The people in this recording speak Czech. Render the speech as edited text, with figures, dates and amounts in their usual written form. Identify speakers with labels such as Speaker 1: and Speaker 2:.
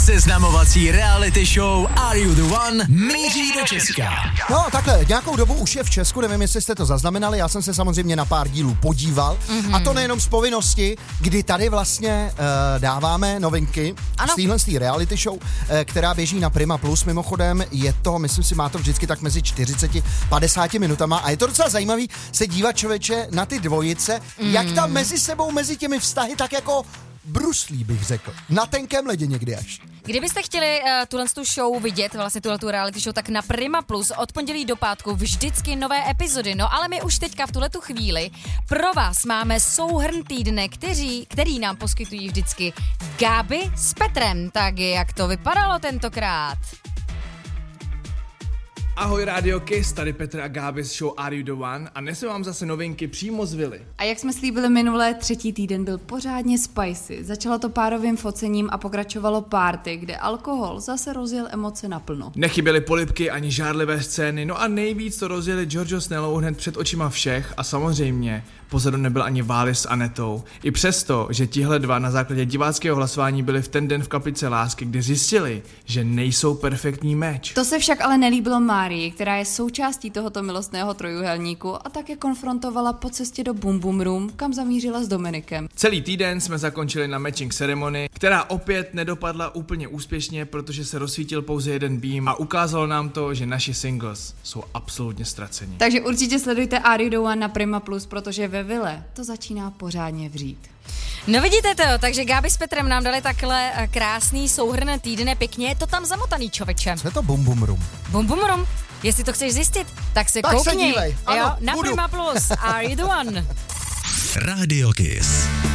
Speaker 1: Seznamovací reality show Are You The One míří do Česka.
Speaker 2: No takhle, nějakou dobu už je v Česku, nevím, jestli jste to zaznamenali, já jsem se samozřejmě na pár dílů podíval. A to nejenom z povinnosti, kdy tady vlastně dáváme novinky z téhle reality show, která běží na Prima Plus. Mimochodem je to, myslím si, má to vždycky tak mezi 40-50 minutama a je to docela zajímavý se dívat, člověče, na ty dvojice, jak tam mezi sebou, mezi těmi vztahy tak jako bruslí, bych řekl. Na tenkém ledě někdy až.
Speaker 3: Kdybyste chtěli tuhle show vidět, vlastně tuhle reality show, tak na Prima Plus od pondělí do pátku vždycky nové epizody. No ale my už teďka v tuhletu chvíli pro vás máme souhrn týdne, který nám poskytují vždycky Gáby s Petrem. Tak jak to vypadalo tentokrát?
Speaker 4: Ahoj Radio Kiss, tady Petr a Gáby z show Are You The One a dnes mám zase novinky přímo z vily.
Speaker 5: A jak jsme slíbili minulé, třetí týden byl pořádně spicy. Začalo to párovým focením a pokračovalo party, kde alkohol zase rozjel emoce naplno.
Speaker 4: Nechyběly polibky ani žárlivé scény, no a nejvíc to rozjeli Giorgio s Nelou hned před očima všech a samozřejmě pozadu nebyl ani Vális s Anetou. I přesto, že tihle dva na základě diváckého hlasování byli v ten den v kaplice lásky, kdy zjistili, že nejsou perfektní meč.
Speaker 5: To se však ale nelíbilo Márii, která je součástí tohoto milostného trojuhelníku a tak je konfrontovala po cestě do Boom Boom Room, kam zamířila s Dominikem.
Speaker 4: Celý týden jsme zakončili na matching ceremony, která opět nedopadla úplně úspěšně, protože se rozsvítil pouze jeden beam a ukázalo nám to, že naši singles jsou absolutně ztraceni.
Speaker 5: Takže určitě sledujte Are You The One na Prima Plus, protože ve vile to začíná pořádně vřít.
Speaker 3: No vidíte to, takže Gáby s Petrem nám dali takhle krásný souhrn týdne, pěkně je to tam zamotaný, člověče.
Speaker 2: Co je to Boom Boom Room?
Speaker 3: Boom Boom Room, jestli to chceš zjistit, tak se koukni.
Speaker 2: Se dívej. Ano,
Speaker 3: jo, na
Speaker 2: budu.
Speaker 3: Prima Plus, Are You The One.
Speaker 1: Radio Kiss.